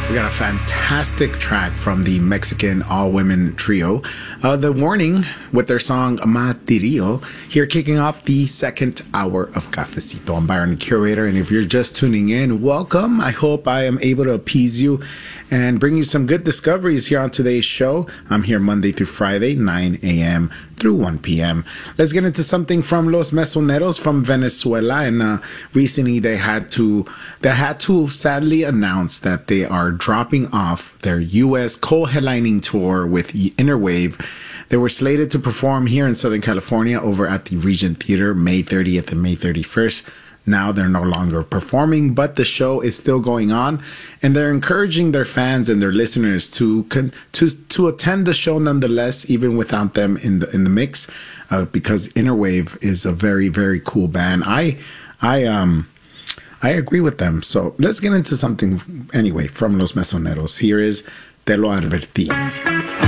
We got a fantastic track from the Mexican all-women trio, The Warning, with their song Matirio, here kicking off the second hour of Cafecito. I'm Byron Curator, and if you're just tuning in, welcome. I hope I am able to appease you and bring you some good discoveries here on today's show. I'm here Monday through Friday, 9 a.m. through 1 p.m. Let's get into something from Los Mesoneros from Venezuela. And recently they had to sadly announce that they are dropping off their U.S. co-headlining tour with Innerwave. They were slated to perform here in Southern California over at the Regent Theater May 30th and May 31st. Now they're no longer performing, but the show is still going on, and they're encouraging their fans and their listeners to attend the show nonetheless, even without them in the mix, because Innerwave is a very, very cool band. I agree with them. So let's get into something anyway from Los Mesoneros. Here is Te lo advertí.